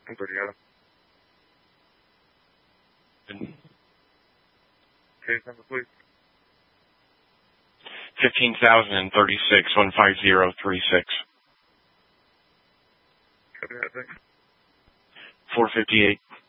Obrigado. Case number, please. 15,036, 15036. Copy that, thanks. 458.